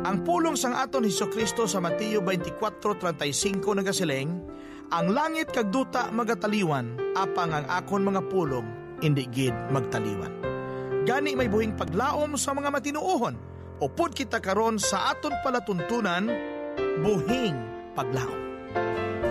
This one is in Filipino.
Ang pulong sang aton Hesukristo sa Mateo 24:35 nagasiling, ang langit kag duta magataliwan, apang ang akon mga pulong indi gid magtaliwan. Gani may buhing paglaom sa mga matinuohon, upod kita karon sa aton palatuntunan, buhing paglaom.